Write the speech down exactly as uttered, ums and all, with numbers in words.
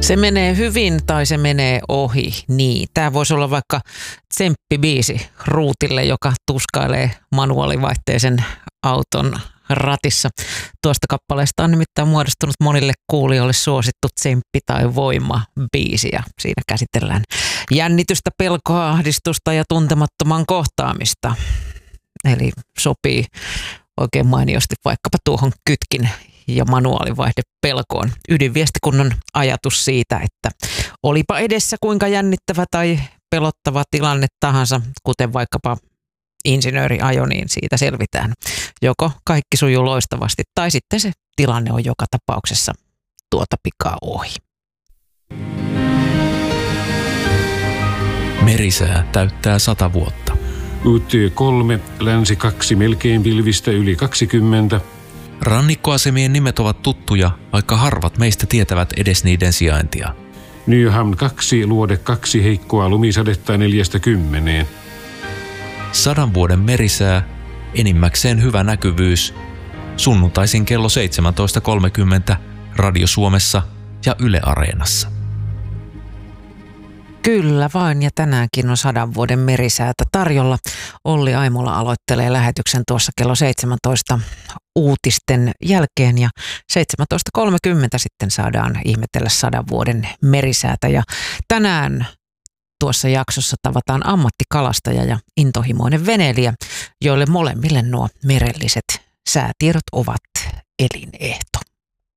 Se menee hyvin tai se menee ohi, niin. Tämä voisi olla vaikka tsemppibiisi Ruutille, joka tuskailee manuaalivaihteisen auton ratissa. Tuosta kappaleesta on nimittäin muodostunut monille kuulijoille suosittu tsemppi- tai voima-biisi. Ja siinä käsitellään jännitystä, pelkoa, ahdistusta ja tuntemattoman kohtaamista. Eli sopii oikein mainiosti vaikkapa tuohon kytkin ja manuaalivaihde pelkoon. Ydinviesti kun on ajatus siitä, että olipa edessä kuinka jännittävä tai pelottava tilanne tahansa, kuten vaikkapa insinööriajo, niin siitä selvitään. Joko kaikki sujuu loistavasti tai sitten se tilanne on joka tapauksessa tuota pikaa ohi. Merisää täyttää sata vuotta. U T kolme, länsi kaksi, melkein pilvistä yli kaksikymmentä. Rannikkoasemien nimet ovat tuttuja, vaikka harvat meistä tietävät edes niiden sijaintia. Nyhamn kaksi, luode kaksi, heikkoa lumisadetta neljästä kymmeneen. Sadan vuoden merisää, enimmäkseen hyvä näkyvyys. Sunnuntaisin kello seitsemäntoista kolmekymmentä Radio Suomessa ja Yle Areenassa. Kyllä vain, ja tänäänkin on sadan vuoden merisäätä tarjolla. Olli Aimola aloittelee lähetyksen tuossa kello seitsemäntoista uutisten jälkeen, ja seitsemäntoista kolmekymmentä sitten saadaan ihmetellä sadan vuoden merisäätä. Ja tänään tuossa jaksossa tavataan ammattikalastaja ja intohimoinen veneilijä, joille molemmille nuo merelliset säätiedot ovat elinehto.